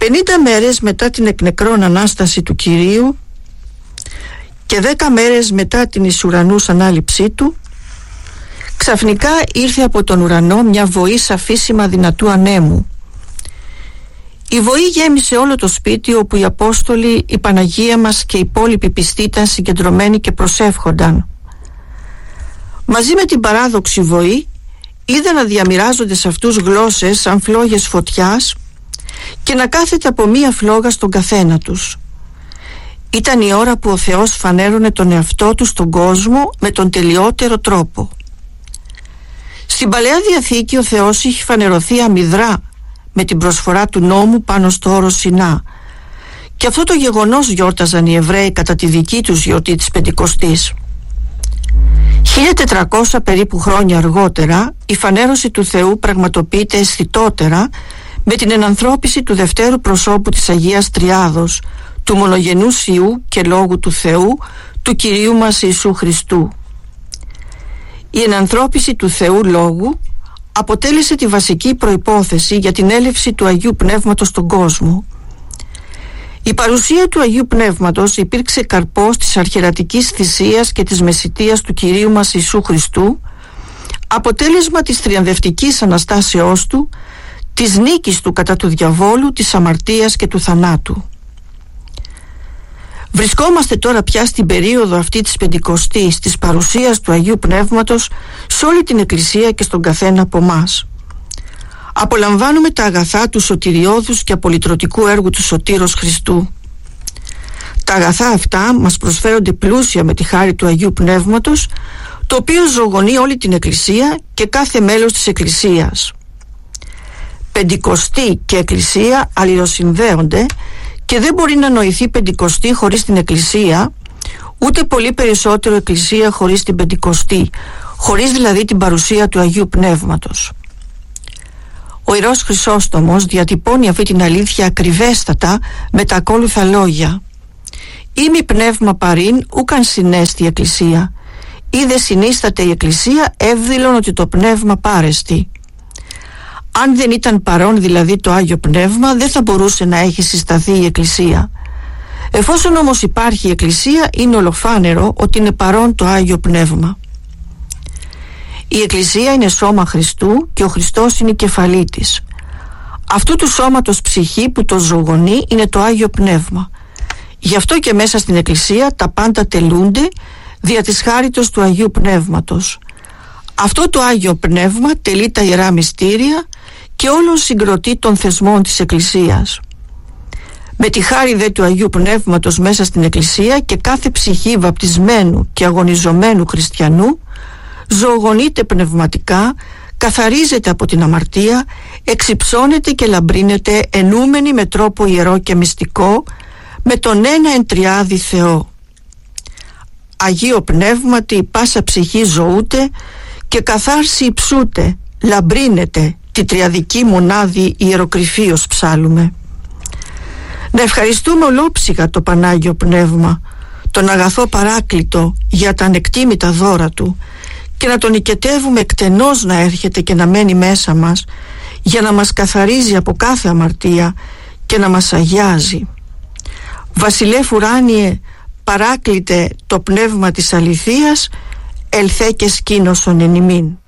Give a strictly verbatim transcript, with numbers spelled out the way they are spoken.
πενήντα μέρες μετά την εκνεκρόν Ανάσταση του Κυρίου και δέκα μέρες μετά την εις ουρανούς ανάληψή του, ξαφνικά ήρθε από τον ουρανό μια βοή σαφίσιμα δυνατού ανέμου. Η βοή γέμισε όλο το σπίτι όπου οι Απόστολοι, η Παναγία μας και οι υπόλοιποι πιστοί ήταν συγκεντρωμένοι και προσεύχονταν. Μαζί με την παράδοξη βοή είδα να διαμοιράζονται σε αυτούς γλώσσες σαν φλόγες φωτιάς και να κάθεται από μία φλόγα στον καθένα τους. Ήταν η ώρα που ο Θεός φανέρωνε τον εαυτό του στον κόσμο με τον τελειότερο τρόπο. Στην Παλαιά Διαθήκη ο Θεός είχε φανερωθεί αμυδρά με την προσφορά του νόμου πάνω στο όρος Σινά, και αυτό το γεγονός γιόρταζαν οι Εβραίοι κατά τη δική τους γιορτή της Πεντηκοστής. χίλια τετρακόσια περίπου χρόνια αργότερα η φανέρωση του Θεού πραγματοποιείται αισθητότερα με την ενανθρώπιση του δευτέρου προσώπου της Αγίας Τριάδος, του μονογενούς Υιού και Λόγου του Θεού, του Κυρίου μας Ιησού Χριστού. Η ενανθρώπιση του Θεού Λόγου αποτέλεσε τη βασική προϋπόθεση για την έλευση του Αγίου Πνεύματος στον κόσμο. Η παρουσία του Αγίου Πνεύματος υπήρξε καρπός της αρχιερατικής θυσίας και της μεσιτείας του Κυρίου μας Ιησού Χριστού, αποτέλεσμα της θριαμβευτικής Αναστάσεώς του, της νίκης του κατά του διαβόλου, της αμαρτίας και του θανάτου. Βρισκόμαστε τώρα πια στην περίοδο αυτή της Πεντηκοστής, της παρουσίας του Αγίου Πνεύματος σε όλη την Εκκλησία και στον καθένα από εμάς. Απολαμβάνουμε τα αγαθά του σωτηριώδους και απολυτρωτικού έργου του Σωτήρος Χριστού. Τα αγαθά αυτά μας προσφέρονται πλούσια με τη χάρη του Αγίου Πνεύματος, το οποίο ζωγονεί όλη την Εκκλησία και κάθε μέλος της Εκκλησίας. Πεντηκοστή και Εκκλησία αλληλοσυνδέονται και δεν μπορεί να νοηθεί Πεντηκοστή χωρίς την Εκκλησία, ούτε πολύ περισσότερο Εκκλησία χωρίς την Πεντηκοστή, χωρίς δηλαδή την παρουσία του Αγίου Πνεύματος. Ο Ιερός Χρυσόστομος διατυπώνει αυτή την αλήθεια ακριβέστατα με τα ακόλουθα λόγια: «Ήμι πνεύμα παρήν, ούκαν συνέστη η Εκκλησία. Είδε συνίσταται η Εκκλησία, εύδηλον ότι το πνεύμα πάρεστη». Αν δεν ήταν παρόν δηλαδή το Άγιο Πνεύμα, δεν θα μπορούσε να έχει συσταθεί η Εκκλησία. Εφόσον όμως υπάρχει η Εκκλησία, είναι ολοφάνερο ότι είναι παρόν το Άγιο Πνεύμα. Η Εκκλησία είναι σώμα Χριστού και ο Χριστός είναι η κεφαλή της. Αυτού του σώματος ψυχή που το ζωγονεί είναι το Άγιο Πνεύμα. Γι' αυτό και μέσα στην Εκκλησία τα πάντα τελούνται δια της χάριτος του Αγίου Πνεύματος. Αυτό το Άγιο Πνεύμα τελεί τα Ιερά Μυστήρια και όλο συγκροτεί των θεσμών της Εκκλησίας. Με τη χάρη δε του Αγίου Πνεύματος μέσα στην Εκκλησία και κάθε ψυχή βαπτισμένου και αγωνιζομένου χριστιανού ζωογονείται πνευματικά, καθαρίζεται από την αμαρτία, εξυψώνεται και λαμπρύνεται ενούμενη με τρόπο ιερό και μυστικό με τον ένα εν τριάδη Θεό. Αγίο Πνεύματι πάσα ψυχή ζωούται και καθάρση υψούται, λαμπρύνεται τη τριαδική μονάδη ιεροκρυφίως ψάλουμε. Να ευχαριστούμε ολόψυχα το Πανάγιο Πνεύμα, τον αγαθό Παράκλητο, για τα ανεκτήμητα δώρα του, και να τον οικετεύουμε εκτενώς να έρχεται και να μένει μέσα μας, για να μας καθαρίζει από κάθε αμαρτία και να μας αγιάζει. Βασιλεύ ουράνιε, Παράκλητε το πνεύμα της αληθείας, ελθέ και σκήνωσον εν ημίν.